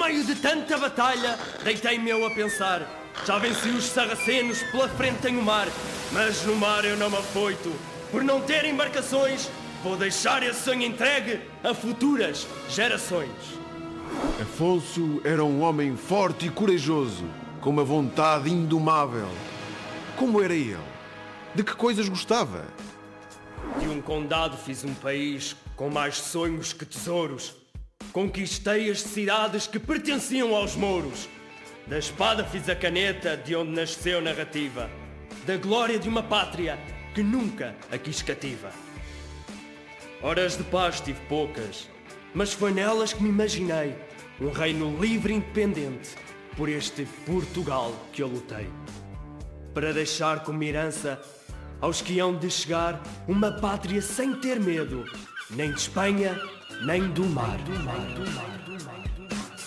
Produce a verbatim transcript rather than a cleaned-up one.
meio de tanta batalha, deitei-me eu a pensar. Já venci os sarracenos, pela frente tenho o mar. Mas no mar eu não me afoito. Por não ter embarcações, vou deixar esse sonho entregue a futuras gerações. Afonso era um homem forte e corajoso, com uma vontade indomável. Como era ele? De que coisas gostava? De um condado fiz um país com mais sonhos que tesouros. Conquistei as cidades que pertenciam aos mouros. Da espada fiz a caneta de onde nasceu narrativa. Da glória de uma pátria que nunca a quis cativa. Horas de paz tive poucas, mas foi nelas que me imaginei um reino livre e independente por este Portugal que eu lutei. Para deixar como herança aos que hão de chegar uma pátria sem ter medo, nem de Espanha, nem do mar. Do mar, do mar.